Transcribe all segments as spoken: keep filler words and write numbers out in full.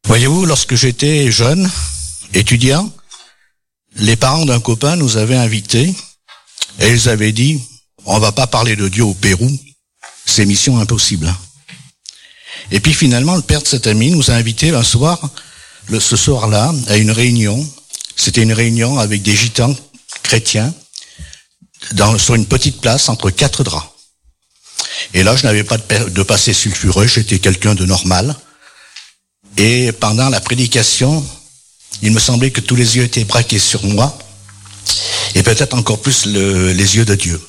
Voyez-vous, lorsque j'étais jeune, étudiant, les parents d'un copain nous avaient invités et ils avaient dit « On va pas parler de Dieu au Pérou, c'est mission impossible ». Et puis finalement, le père de cet ami nous a invités un soir, le, ce soir-là, à une réunion. C'était une réunion avec des gitans chrétiens dans, sur une petite place entre quatre draps. Et là, je n'avais pas de, de passé sulfureux, j'étais quelqu'un de normal. Et pendant la prédication, il me semblait que tous les yeux étaient braqués sur moi, et peut-être encore plus le, les yeux de Dieu.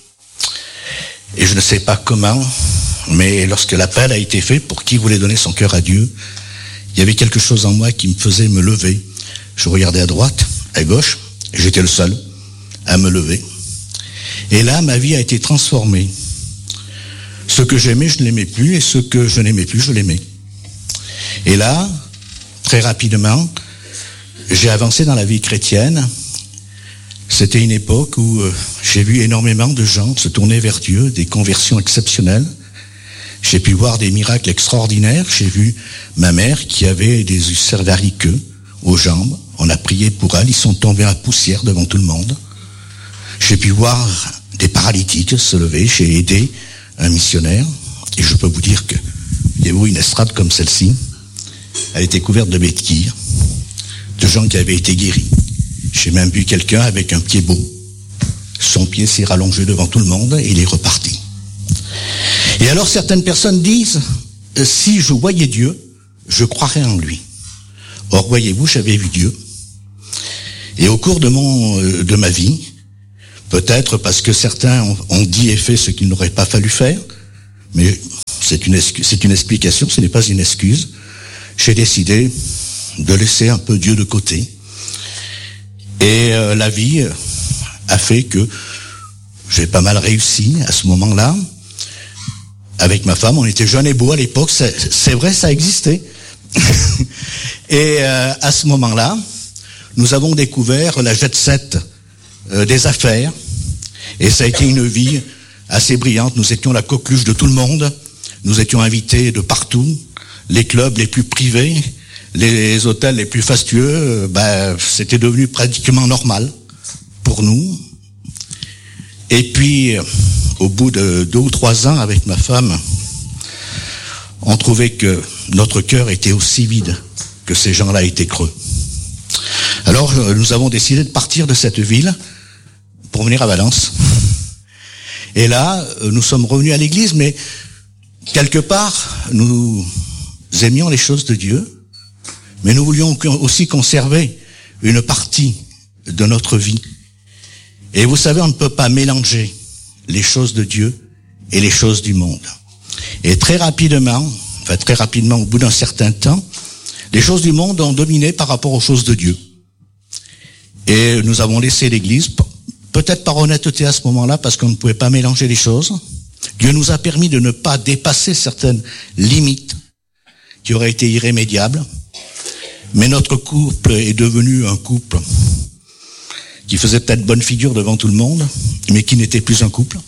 Et je ne sais pas comment, mais lorsque l'appel a été fait pour qui voulait donner son cœur à Dieu, il y avait quelque chose en moi qui me faisait me lever. Je regardais à droite, à gauche, et j'étais le seul à me lever. Et là, ma vie a été transformée. Ce que j'aimais, je ne l'aimais plus, et ce que je n'aimais plus, je l'aimais. Et là, très rapidement, j'ai avancé dans la vie chrétienne. C'était une époque où euh, j'ai vu énormément de gens se tourner vers Dieu, des conversions exceptionnelles. J'ai pu voir des miracles extraordinaires. J'ai vu ma mère qui avait des ulcères variqueux aux jambes. On a prié pour elle, ils sont tombés à poussière devant tout le monde. J'ai pu voir des paralytiques se lever. J'ai aidé un missionnaire. Et je peux vous dire que, voyez-vous, une estrade comme celle-ci, elle était couverte de béquilles, de gens qui avaient été guéris. J'ai même vu quelqu'un avec un pied beau. Son pied s'est rallongé devant tout le monde et il est reparti. Et alors certaines personnes disent, si je voyais Dieu, je croirais en lui. Or, voyez-vous, j'avais vu Dieu. Et au cours de mon, de ma vie, peut-être parce que certains ont, ont dit et fait ce qu'il n'aurait pas fallu faire, mais c'est une, c'est une explication, ce n'est pas une excuse. J'ai décidé de laisser un peu Dieu de côté. Et euh, la vie a fait que j'ai pas mal réussi à ce moment-là. Avec ma femme, on était jeunes et beaux à l'époque, c'est, c'est vrai, ça existait. Et euh, à ce moment-là, nous avons découvert la jet set euh, des affaires. Et ça a été une vie assez brillante. Nous étions la coqueluche de tout le monde. Nous étions invités de partout. Les clubs les plus privés, les hôtels les plus fastueux, ben, c'était devenu pratiquement normal pour nous. Et puis, au bout de deux ou trois ans avec ma femme, on trouvait que notre cœur était aussi vide que ces gens-là étaient creux. Alors, nous avons décidé de partir de cette ville pour venir à Valence. Et là, nous sommes revenus à l'église, mais quelque part, nous aimions les choses de Dieu, mais nous voulions aussi conserver une partie de notre vie. Et vous savez, on ne peut pas mélanger les choses de Dieu et les choses du monde. Et très rapidement, enfin très rapidement, au bout d'un certain temps, les choses du monde ont dominé par rapport aux choses de Dieu. Et nous avons laissé l'église, peut-être par honnêteté à ce moment-là, parce qu'on ne pouvait pas mélanger les choses. Dieu nous a permis de ne pas dépasser certaines limites qui auraient été irrémédiables. Mais notre couple est devenu un couple qui faisait peut-être bonne figure devant tout le monde, mais qui n'était plus un couple.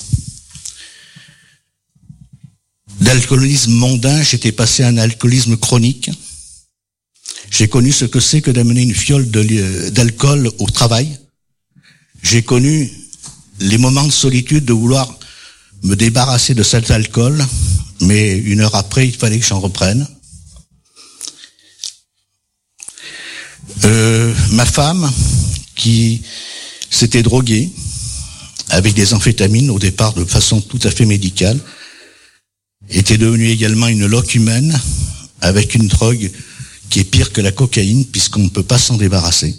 D'alcoolisme mondain, j'étais passé à un alcoolisme chronique. J'ai connu ce que c'est que d'amener une fiole de, d'alcool au travail. J'ai connu les moments de solitude de vouloir me débarrasser de cet alcool, mais une heure après, il fallait que j'en reprenne. Euh, ma femme, qui s'était droguée avec des amphétamines au départ de façon tout à fait médicale, était devenue également une loque humaine avec une drogue qui est pire que la cocaïne puisqu'on ne peut pas s'en débarrasser.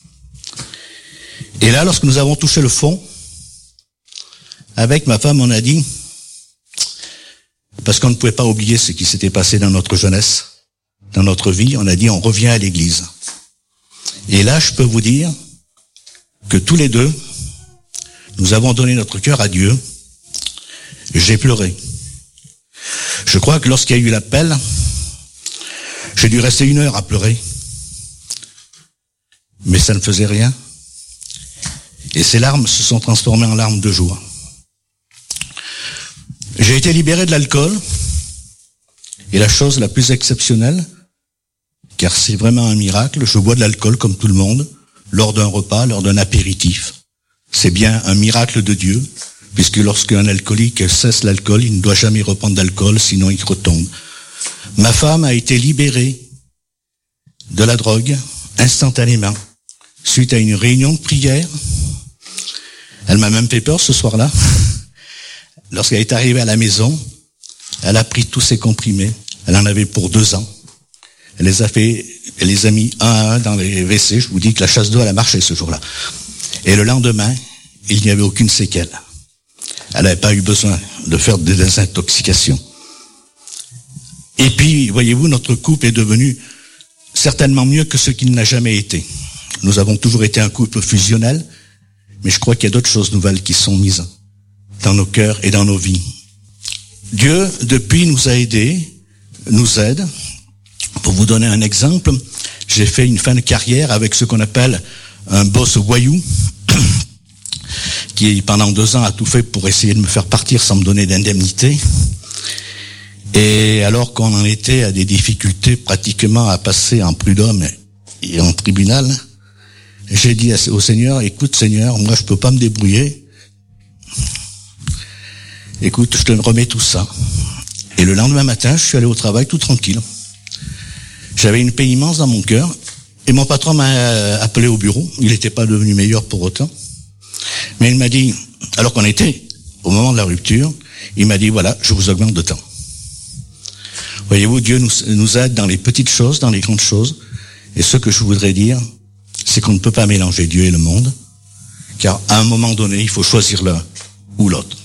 Et là, lorsque nous avons touché le fond, avec ma femme, on a dit, parce qu'on ne pouvait pas oublier ce qui s'était passé dans notre jeunesse, dans notre vie, on a dit on revient à l'église. Et là, je peux vous dire que tous les deux, nous avons donné notre cœur à Dieu. J'ai pleuré. Je crois que lorsqu'il y a eu l'appel, j'ai dû rester une heure à pleurer. Mais ça ne faisait rien. Et ces larmes se sont transformées en larmes de joie. J'ai été libéré de l'alcool. Et la chose la plus exceptionnelle car c'est vraiment un miracle. Je bois de l'alcool comme tout le monde, lors d'un repas, lors d'un apéritif. C'est bien un miracle de Dieu, puisque lorsqu'un alcoolique cesse l'alcool, il ne doit jamais reprendre d'alcool, sinon il retombe. Ma femme a été libérée de la drogue instantanément, suite à une réunion de prière. Elle m'a même fait peur ce soir-là. Lorsqu'elle est arrivée à la maison, elle a pris tous ses comprimés. Elle en avait pour deux ans. Elle les a fait, elle les a mis un à un dans les W C. Je vous dis que la chasse d'eau, elle a marché ce jour-là. Et le lendemain, il n'y avait aucune séquelle. Elle n'avait pas eu besoin de faire des désintoxications. Et puis, voyez-vous, notre couple est devenu certainement mieux que ce qu'il n'a jamais été. Nous avons toujours été un couple fusionnel, mais je crois qu'il y a d'autres choses nouvelles qui sont mises dans nos cœurs et dans nos vies. Dieu, depuis, nous a aidés, nous aide. Pour vous donner un exemple, j'ai fait une fin de carrière avec ce qu'on appelle un boss voyou, qui pendant deux ans a tout fait pour essayer de me faire partir sans me donner d'indemnité. Et alors qu'on en était à des difficultés pratiquement à passer en prud'homme et en tribunal, j'ai dit au Seigneur, écoute Seigneur, moi je peux pas me débrouiller. Écoute, je te remets tout ça. Et le lendemain matin, je suis allé au travail tout tranquille. J'avais une paix immense dans mon cœur. Et mon patron m'a appelé au bureau. Il n'était pas devenu meilleur pour autant. Mais il m'a dit, alors qu'on était au moment de la rupture, il m'a dit, voilà, je vous augmente de temps. Voyez-vous, Dieu nous, nous aide dans les petites choses, dans les grandes choses. Et ce que je voudrais dire, c'est qu'on ne peut pas mélanger Dieu et le monde. Car à un moment donné, il faut choisir l'un ou l'autre.